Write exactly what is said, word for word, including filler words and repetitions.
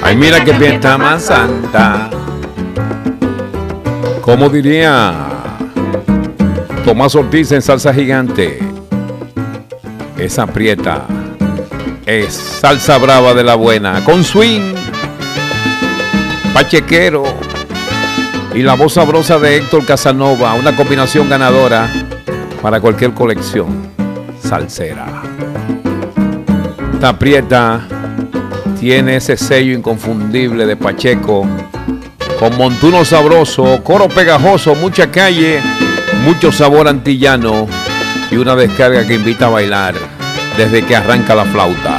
Ay, mira que fiesta más santa. Como diría Tomás Ortiz en Salsa Gigante, esa prieta es salsa brava de la buena, con swing, pachequero y la voz sabrosa de Héctor Casanova, una combinación ganadora para cualquier colección salsera. Esta prieta tiene ese sello inconfundible de Pacheco, con montuno sabroso, coro pegajoso, mucha calle, mucho sabor antillano y una descarga que invita a bailar desde que arranca la flauta.